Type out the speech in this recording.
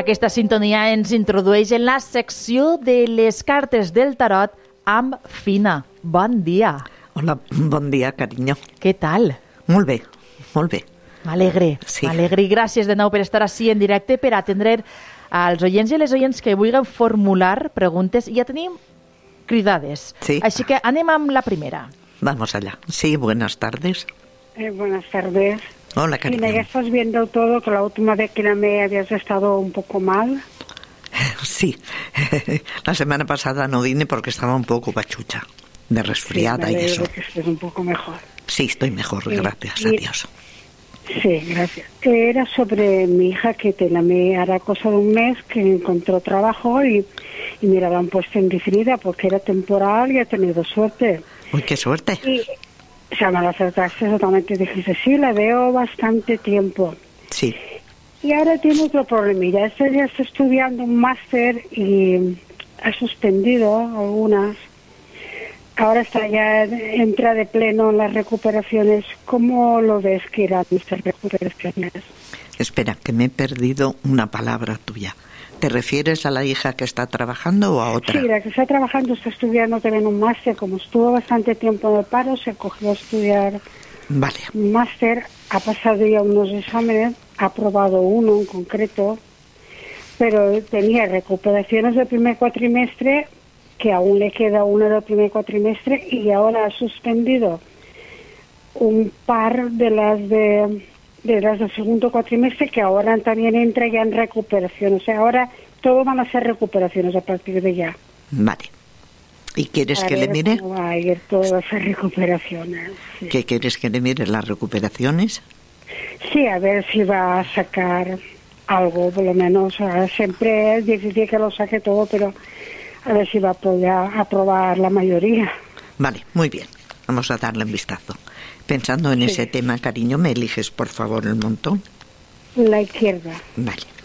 Aquesta sintonia ens introdueix en la secció de les cartes del tarot amb Fina. Bon dia. Hola, bon dia, carinyo. Què tal? Molt bé, molt bé. M'alegre, sí. m'alegre. Gràcies de nou per estar així en directe, per atendre als oients i les oients que vulguin formular preguntes. Ja tenim cridades. Sí. Així que anem amb la primera. Vamos allá. Sí, buenas tardes. Buenas tardes. Hola, cariño. Mira, ya estás viendo todo, que la última vez que llamé habías estado un poco mal. Sí, la semana pasada no vine porque estaba un poco pachucha, de resfriada sí, y eso. Que estés un poco mejor. Sí, estoy mejor, gracias a Dios. Sí, gracias. Era sobre mi hija, que te llamé hará cosa de un mes, que encontró trabajo y me la han puesto indefinida porque era temporal y ha tenido suerte. Uy, qué suerte. Y se me la acertaste totalmente, dijiste, sí, la veo bastante tiempo. Sí. Y ahora tiene otro problemilla. Este ya está estudiando un máster y ha suspendido algunas. Ahora entra de pleno en las recuperaciones. ¿Cómo lo ves que irán estas recuperaciones? Espera, que me he perdido una palabra tuya. ¿Te refieres a la hija que está trabajando o a otra? Sí, la que está trabajando está estudiando también un máster. Como estuvo bastante tiempo en el paro, se cogió a estudiar un máster. Ha pasado ya unos exámenes, ha aprobado uno en concreto, pero tenía recuperaciones del primer cuatrimestre, que aún le queda una del primer cuatrimestre, y ahora ha suspendido un par de las del segundo cuatrimestre, que ahora también entra ya en recuperación. O sea, ahora todo van a ser recuperaciones a partir de ya. Vale. ¿Y quieres que le mire? ¿Cómo va a ir todas esas recuperaciones? Sí. ¿Qué quieres que le mire? ¿Las recuperaciones? Sí, a ver si va a sacar algo, por lo menos. Siempre es difícil que lo saque todo, pero a ver si va a poder aprobar la mayoría. Vale, muy bien. Vamos a darle un vistazo. Pensando en ese tema, cariño, ¿me eliges, por favor, el montón? La izquierda. Vale.